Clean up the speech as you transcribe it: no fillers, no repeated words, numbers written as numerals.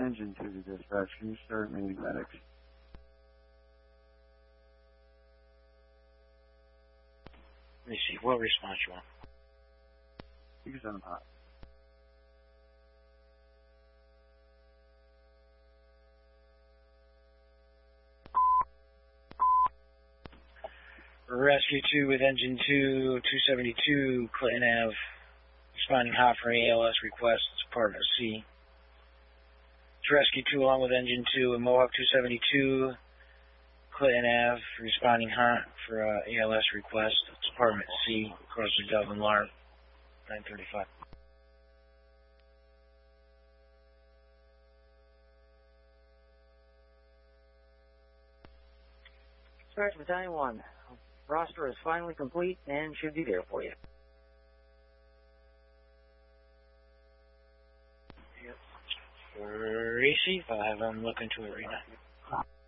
Engine 2 to dispatch. Can you start meeting medics? Receive. What response you want? You can send them hot. Rescue 2 with Engine 2, 272, Clinton Ave. Responding hot for ALS request. Department C. It's Rescue 2 along with Engine 2 and Mohawk 272, Clinton Ave. Responding hot for ALS request. Department C. Across the Dublin Larp. 935. Dispatch Battalion 1. Roster is finally complete and should be there for you. Receive. I'm looking to it right now.